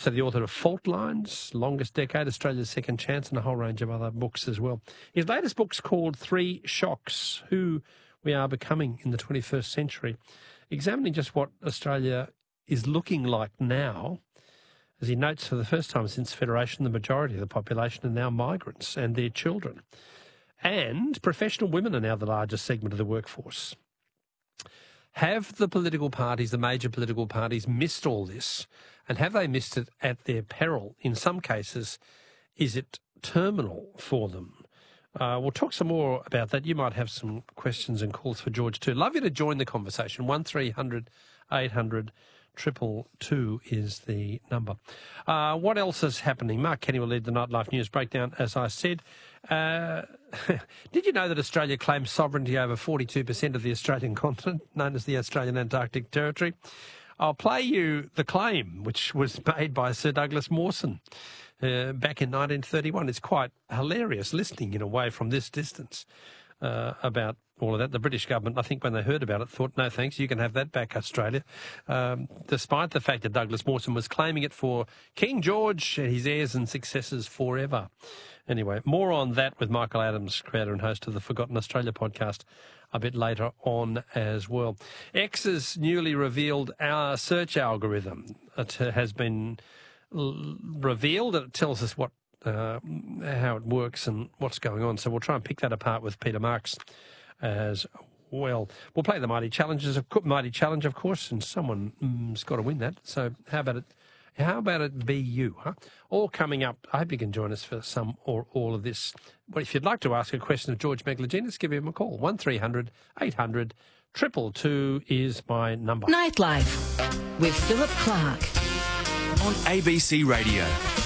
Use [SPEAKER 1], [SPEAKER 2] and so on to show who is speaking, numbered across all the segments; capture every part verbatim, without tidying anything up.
[SPEAKER 1] also the author of Fault Lines, Longest Decade, Australia's Second Chance, and a whole range of other books as well. His latest book's called Three Shocks, Who We Are Becoming in the twenty-first Century, examining just what Australia is looking like now. As he notes, for the first time since Federation, the majority of the population are now migrants and their children. And professional women are now the largest segment of the workforce. Have the political parties, the major political parties, missed all this? And have they missed it at their peril? In some cases, is it terminal for them? Uh, we'll talk some more about that. You might have some questions and calls for George too. Love you to join the conversation. one three hundred eight hundred Triple two is the number. Uh, what else is happening? Mark Kenny will lead the Nightlife News breakdown, as I said. Uh, did you know that Australia claims sovereignty over forty-two percent of the Australian continent, known as the Australian Antarctic Territory? I'll play you the claim, which was made by Sir Douglas Mawson uh, back in nineteen thirty-one. It's quite hilarious listening in a way from this distance uh, about all of that. The British government, I think, when they heard about it, thought, no thanks, you can have that back, Australia, um, despite the fact that Douglas Mawson was claiming it for King George, his heirs and successors forever. Anyway, more on that with Michael Adams, creator and host of the Forgotten Australia podcast, a bit later on as well. X's newly revealed our search algorithm. It has been l- revealed, and it tells us what uh, how it works and what's going on. So we'll try and pick that apart with Peter Marks as well. We'll play the Mighty Challenges, of Mighty Challenge, of course, and someone's got to win that. So how about it? How about it be you, huh? All coming up. I hope you can join us for some or all of this. But if you'd like to ask a question of George Megalogenis, give him a call. one three hundred eight hundred two two two is my number.
[SPEAKER 2] Nightlife with Philip Clark
[SPEAKER 3] on A B C Radio.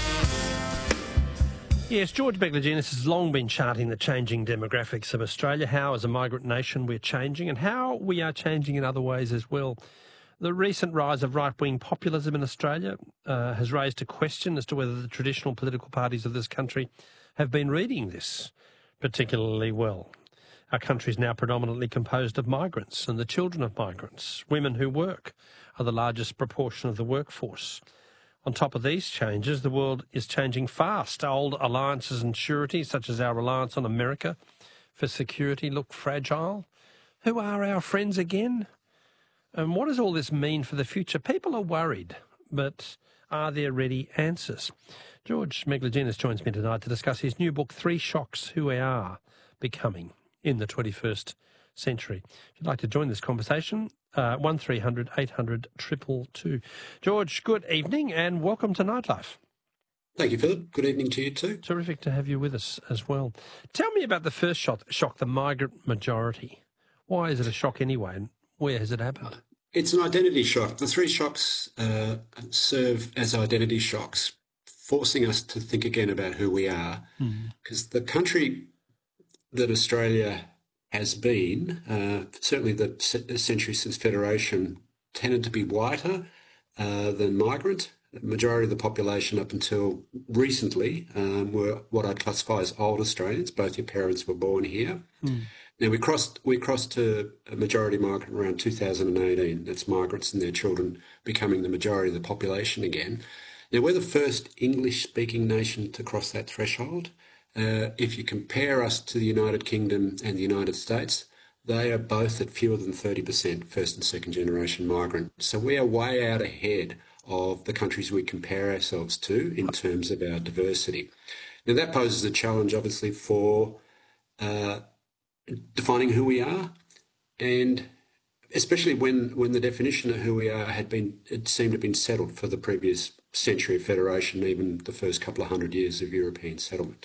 [SPEAKER 1] Yes, George Megalogenis has long been charting the changing demographics of Australia, how as a migrant nation we're changing and how we are changing in other ways as well. The recent rise of right-wing populism in Australia uh, has raised a question as to whether the traditional political parties of this country have been reading this particularly well. Our country is now predominantly composed of migrants and the children of migrants. Women who work are the largest proportion of the workforce. On top of these changes, the world is changing fast. Old alliances and sureties, such as our reliance on America for security, look fragile. Who are our friends again? And what does all this mean for the future? People are worried, but are there ready answers? George Megalogenis joins me tonight to discuss his new book, Three Shocks, Who We Are Becoming in the twenty-first Century. If you'd like to join this conversation, uh, one three hundred eight hundred two two two. George, good evening and welcome to Nightlife.
[SPEAKER 4] Thank you, Philip. Good evening to you too.
[SPEAKER 1] Terrific to have you with us as well. Tell me about the first shock, shock the migrant majority. Why is it a shock anyway, and where has it happened?
[SPEAKER 4] It's an identity shock. The three shocks uh, serve as identity shocks, forcing us to think again about who we are. Because mm. the country that Australia has been, uh, certainly the c- century since Federation, tended to be whiter uh, than migrant. The majority of the population up until recently um, were what I'd classify as old Australians. Both your parents were born here. Mm. Now, we crossed we crossed to a majority migrant around two thousand eighteen. That's migrants and their children becoming the majority of the population again. Now, we're the first English-speaking nation to cross that threshold. Uh, if you compare us to the United Kingdom and the United States, they are both at fewer than thirty percent first and second generation migrant. So we are way out ahead of the countries we compare ourselves to in terms of our diversity. Now, that poses a challenge, obviously, for uh, defining who we are, and especially when, when the definition of who we are had been, it seemed to have been settled for the previous century of Federation, even the first couple of hundred years of European settlement.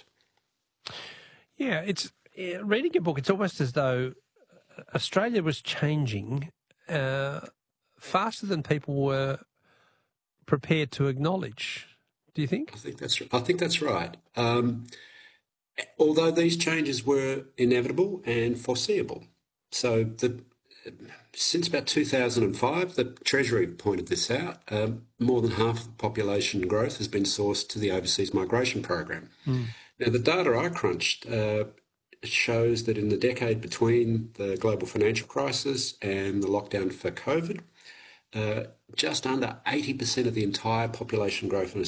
[SPEAKER 1] Yeah, it's uh, reading your book, it's almost as though Australia was changing uh, faster than people were prepared to acknowledge. Do you think?
[SPEAKER 4] I think that's I think that's right. Um, although these changes were inevitable and foreseeable. So the, since about two thousand five, the Treasury pointed this out, um, more than half of the population growth has been sourced to the overseas migration program. Mm. Now, the data I crunched uh, shows that in the decade between the global financial crisis and the lockdown for COVID, uh, just under eighty percent of the entire population growth in